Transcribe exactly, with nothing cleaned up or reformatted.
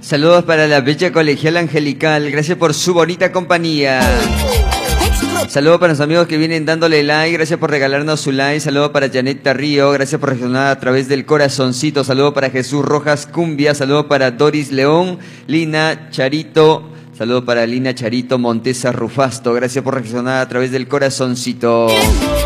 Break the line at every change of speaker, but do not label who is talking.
Saludos para la bella colegial angelical. Gracias por su bonita compañía. Saludos para los amigos que vienen dándole like. Gracias por regalarnos su like. Saludos para Janet Tarrío. Gracias por reaccionar a través del corazoncito. Saludos para Jesús Rojas Cumbia. Saludos para Doris León. Lina Charito. Saludos para Lina Charito Montesa Rufasto. Gracias por reaccionar a través del corazoncito.